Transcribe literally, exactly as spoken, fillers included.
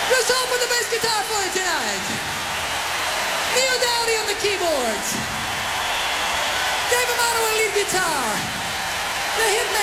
Let's open the bass guitar for you tonight. Neil Dowdy on the keyboards. Dave Amano on lead guitar. The Hitman.